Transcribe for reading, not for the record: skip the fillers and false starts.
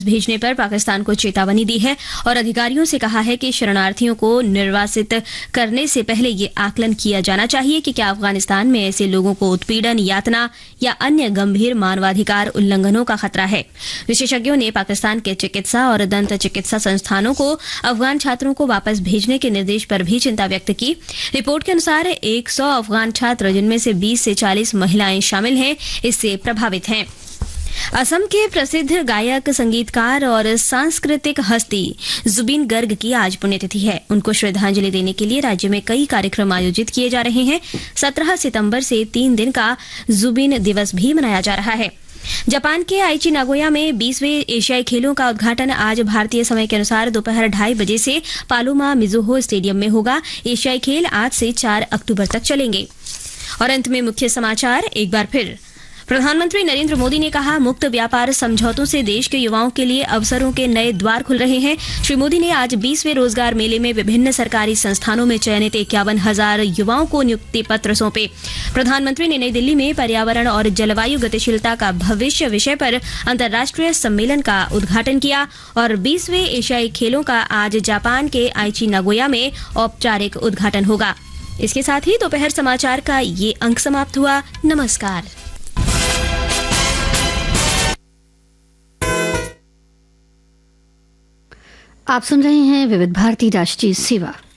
भेजने पर पाकिस्तान को चेतावनी दी है और अधिकारियों से कहा है कि शरणार्थियों को निर्वासित करने से पहले ये आकलन किया जाना चाहिए कि क्या अफगानिस्तान में ऐसे लोगों को उत्पीड़न, यातना या अन्य गंभीर मानवाधिकार उल्लंघनों का खतरा है। विशेषज्ञों ने पाकिस्तान के चिकित्सा और दंत चिकित्सा संस्थानों को अफगान छात्रों को वापस भेजने के निर्देश पर भी चिंता व्यक्त की। रिपोर्ट के अनुसार 100 अफगान छात्र, जिनमें से 20 से 40 महिलाएं शामिल हैं, इससे प्रभावित हैं। असम के प्रसिद्ध गायक, संगीतकार और सांस्कृतिक हस्ती जुबिन गर्ग की आज पुण्यतिथि है। उनको श्रद्धांजलि देने के लिए राज्य में कई कार्यक्रम आयोजित किए जा रहे हैं। 17 सितंबर से 3 दिन का जुबिन दिवस भी मनाया जा रहा है। जापान के आइची नागोया में 20वें एशियाई खेलों का उद्घाटन आज भारतीय समय के अनुसार दोपहर 2:30 बजे से पालुमा मिजुहो स्टेडियम में होगा। एशियाई खेल आज से 4 अक्टूबर तक चलेंगे। और अंत में मुख्य समाचार एक बार फिर। प्रधानमंत्री नरेंद्र मोदी ने कहा, मुक्त व्यापार समझौतों से देश के युवाओं के लिए अवसरों के नए द्वार खुल रहे हैं। श्री मोदी ने आज 20वें रोजगार मेले में विभिन्न सरकारी संस्थानों में चयनित 51,000 युवाओं को नियुक्ति पत्र सौंपे। प्रधानमंत्री ने नई दिल्ली में पर्यावरण और जलवायु गतिशीलता का भविष्य विषय पर अंतर्राष्ट्रीय सम्मेलन का उद्घाटन किया। और 20वें एशियाई खेलों का आज जापान के आइची नागोया में औपचारिक उद्घाटन होगा। इसके साथ ही दोपहर समाचार का ये अंक समाप्त हुआ। नमस्कार। आप सुन रहे हैं विविध भारती राष्ट्रीय सेवा।